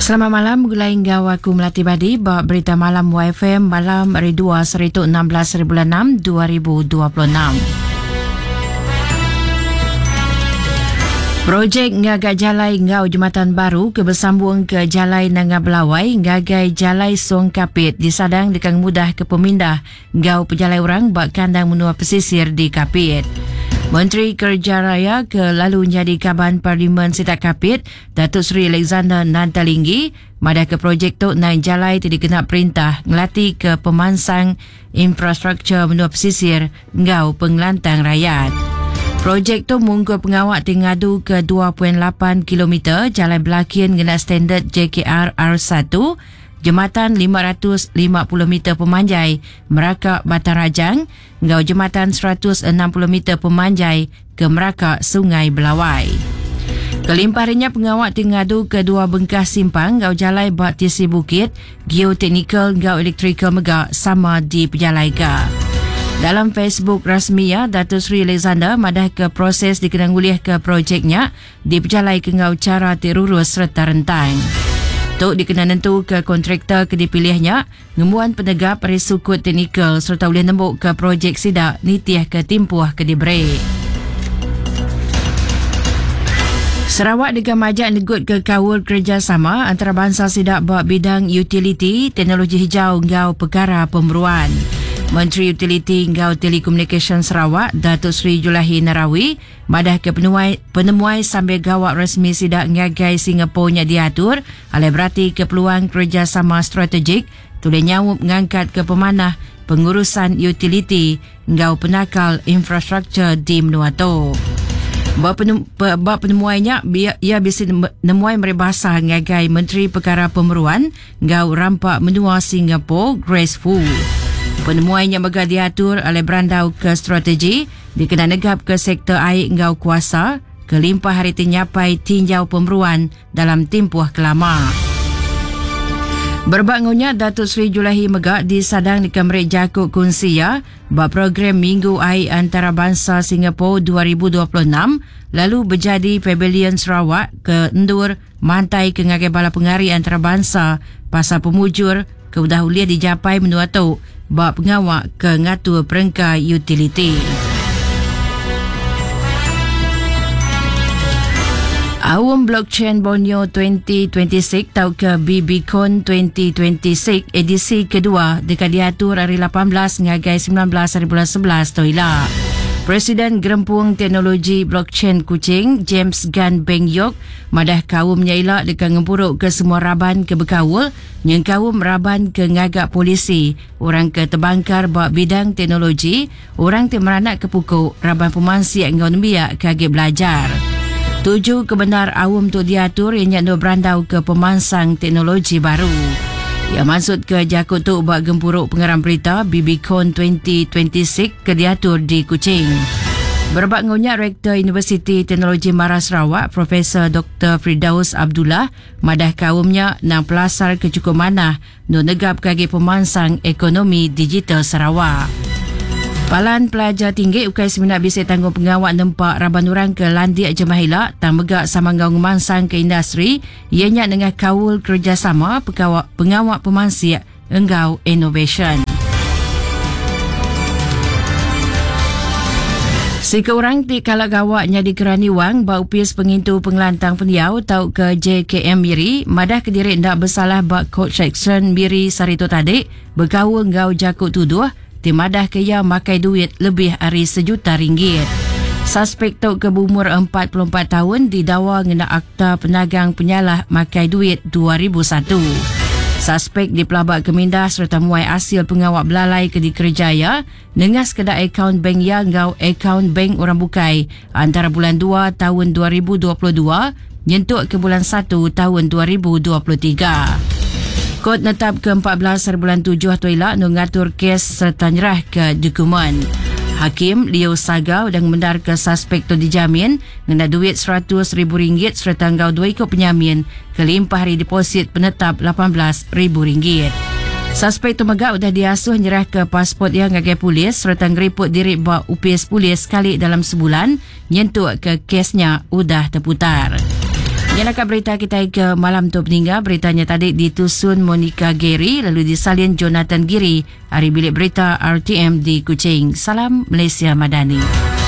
Selamat malam, gulai hingga aku Melati Badi, berita malam YFM malam hari 2 Seritu 16 bulan 6 2026. Projek ngagak jalai ngau jembatan baru ke bersambung ke jalai Nanga Belawai ngagai jalai Song Kapit disadang dekang mudah ke pemindah ngau pejalai orang bak kandang menua pesisir di Kapit. Menteri Kerja Raya ke lalu jadi Kaban Parlimen Sitak Kapit, Datuk Seri Alexander Nantalinggi, madah ke projek tu naik jalai tidak kena perintah ngelatih ke pemansang infrastruktur menua pesisir ngau pengelantang rakyat. Projek tu munggu pengawak tingadu ke 2.8 km jalan belakin guna standard JKR R1, jembatan 550 meter pemanjai Merakak Batang Rajang, ngau jembatan 160 meter pemanjai ke Merakak Sungai Belawai. Kelimpahannya pengawak tingadu ke dua bengkas simpang ngau jalai Batisi Bukit, geoteknikal ngau elektrikal megak sama di pejalai ka. Dalam Facebook rasminya, Datuk Seri Alexander madah ke proses dikenanguliah ke projeknya diperjalai ke ngau cara terurus serta rentang. Tok dikena nentu ke kontraktor ke dipilihnya, ngemuan penegap risukut teknikal serta boleh nembuk ke projek sidak nitiah ke timpuah ke diberi. Sarawak dengan majak negut ke kawul kerjasama antarabangsa sidak bak bidang utiliti, teknologi hijau ngau perkara pemberuan. Menteri Utiliti ngau Telekomunikasi Sarawak, Datuk Seri Julahi Narawi, madah ke penemuai sambil gawak rasmi sidak ngagai Singapura nya diatur, oleh berarti ke peluang kerjasama strategik, tulis nyawup ngangkat ke pemanah pengurusan utiliti ngau penakal infrastruktur di menua tu. Bab penemuainya, ia bisa menemuai meribasa ngagai Menteri Perkara Pemeruan ngau rampak menua Singapura, Grace Fu. Penemuannya mega diatur oleh berandau ke strategi, dikena negap ke sektor air ngau kuasa, kelimpah hari tinyapai tinjau pemberuan dalam timpuh kelama. Berbangunnya Datuk Seri Julahi Megak disadang di Kemerik Jakuk Kunsia, bab program Minggu Air Antarabangsa Singapura 2026, lalu berjadi Pavilion Sarawak ke Endur, Mantai ke ngagai bala pengari antarabangsa, pasal pemujur, keudahuluan dijapai menua tu, bab pengawak ke ngatur perengkai utiliti. Awam Blockchain Borneo 2026 tau ke BBCon 2026 edisi kedua dekat diatur hari 18 ngagai 19 hari bulan 11 toilah. Presiden Gerempung Teknologi Blockchain Kuching, James Gan Beng Yok, madah kaumnya elak dekat ngempuruk ke semua raban ke berkawul, yang kaum raban ke ngagak polisi, orang ke terbangkar bak bidang teknologi, orang ke meranak ke pukuk, raban pemansi ngau nembiak ke agak belajar. Tujuh kebenar awam tu diatur yang nyak berandau ke pemansang teknologi baru. Ia maksud ke jakut tu buat gempuruk pengarang berita BBCon 2026 ke diatur di Kuching. Berbangunnya Rektor Universiti Teknologi Mara Sarawak, Profesor Dr. Firdaus Abdullah, madah kaumnya nang pelasar kecukup manah no negap kagi pemansang ekonomi digital Sarawak. Palan pelajar tinggi ukai seminat bisa tanggung pengawak nempak raban orang ke landiak jemahila tang megak sama ngau ngemansang ke industri ianya dengan kawul kerjasama pengawak pemansiak engau innovation. Si keurang ti kalak gawaknya di Kerani Wang bak upis pengintu pengelantang peniau tau ke JKM Miri madah ke diri ndak bersalah bak coach section Miri Sarito Tadik berkawul ngau jakut tuduh timadah ke ia makai duit lebih dari RM1 juta. Suspek tu ke berumur 44 tahun didakwa ngena akta penagang penyalah makai duit 2001. Suspek dipelabak kemindah serta muai hasil pengawak belalai ke Dikerjaya nengas kedai akaun bank yang ngau akaun bank orang bukai antara bulan 2 tahun 2022 nyentuk ke bulan 1 tahun 2023. Kod netap ke-14 hari bulan 7 toilah mengatur kes serta nyerah ke dokumen. Hakim Leo Sagau dan mendar ke suspek tu dijamin ngena duit RM100,000 serta ngau 2 ikut penyamin kelimpah hari deposit penetap RM18,000. Suspek tu megak sudah diasuh nyerah ke pasport yang ngagai polis serta ngeriput diri buat upis polis sekali dalam sebulan nyentuk ke kesnya sudah terputar. Jangan berita kita ke malam tu peninggal. Beritanya tadi ditusun Monica Geri, lalu disalin Jonathan Giri. Hari bilik berita RTM di Kuching. Salam Malaysia Madani.